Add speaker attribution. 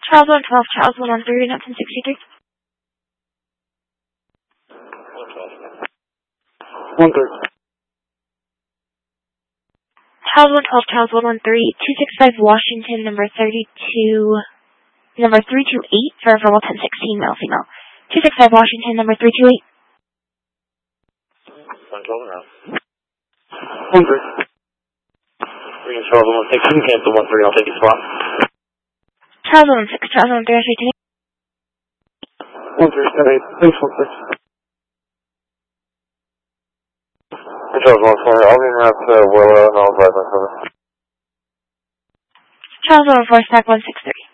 Speaker 1: Charles 112, Charles 113, Upton 63.
Speaker 2: 113.
Speaker 1: Charles 112, Charles 113, 265 Washington, number 328 for verbal 1016, male, female. 265 Washington, number 328.
Speaker 2: 112 now. 113. Reading Charles 116, cancel 13, I'll take your spot.
Speaker 1: Charles 16, Charles 13,
Speaker 2: 1378, thanks 16. Charles 140, I'll be in route to Willow and I'll advise my service.
Speaker 1: Charles 114, stack 163.